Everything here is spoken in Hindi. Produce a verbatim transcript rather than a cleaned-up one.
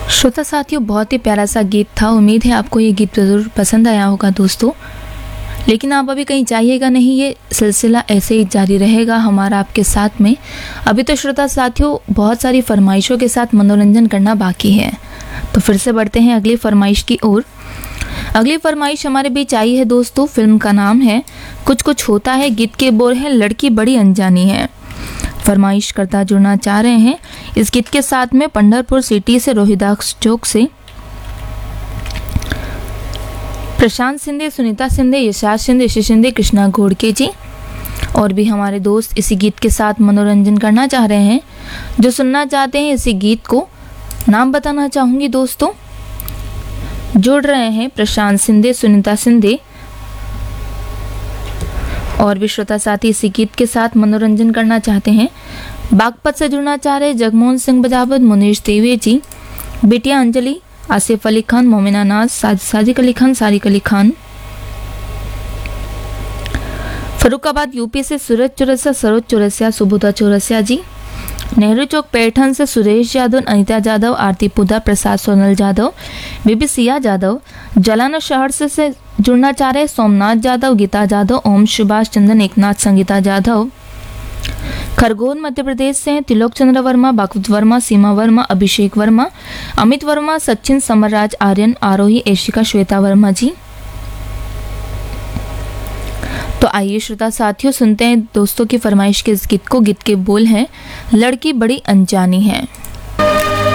श्रोता साथियों, बहुत ही प्यारा सा गीत था। उम्मीद है आपको ये गीत ज़रूर पसंद आया होगा दोस्तों। लेकिन आप अभी कहीं जाइएगा नहीं, ये सिलसिला ऐसे ही जारी रहेगा हमारा आपके साथ में। अभी तो श्रोता साथियों बहुत सारी फरमाइशों के साथ मनोरंजन करना बाकी है, तो फिर से बढ़ते हैं अगली फरमाइश की ओर। अगली फरमाइश हमारे बीच आई है दोस्तों। फिल्म का नाम है कुछ कुछ होता है, गीत के बोल है लड़की बड़ी अनजानी है। फरमाइश करता जुड़ना चाह रहे हैं इस गीत के साथ में पंढरपुर सिटी से रोहिदास चौक से प्रशांत सिंधे, सुनीता सिंधे, यशाश सिंधे, यशी सिंधे, कृष्णा घोड़के जी। और भी हमारे दोस्त इसी गीत के साथ मनोरंजन करना चाह रहे हैं। जो सुनना चाहते हैं इसी गीत को नाम बताना चाहूँगी दोस्तों। जुड़ रहे हैं प्रशांत सिंधे, सुनीता सिंधे और भी श्रोता साथी इसी गीत के साथ मनोरंजन करना चाहते हैं। बागपत से जुड़ना चाह रहे जगमोहन सिंह बजावत, मुनीश देवे जी, बिटिया अंजलि, आसिफ अली खान, मोमिना नाज, साज, साजिक अली खान, सारिक अली खान। फरुखाबाद यूपी से सूरज चौरसिया, सरोज चौरसिया, सुबोधा चौरसिया जी। नेहरू चौक पैठन से सुरेश यादव, अनिता यादव, आरती पुदा, प्रसाद सोनल यादव, बीबी सिया यादव। जलाना शहर से, से जुड़ना चाह रहे सोमनाथ यादव, गीता यादव, ओम सुभाष चंदन, एकनाथ, संगीता यादव। खरगोन मध्य प्रदेश से तिलोक चंद्र वर्मा, बाकुत वर्मा, सीमा वर्मा, अभिषेक वर्मा, अमित वर्मा, सचिन, समरराज, आर्यन, आरोही, एशिका, श्वेता वर्मा जी। तो आइए श्रोता साथियों सुनते हैं दोस्तों की फरमाइश के इस गीत को। गीत के बोल हैं लड़की बड़ी अनजानी है।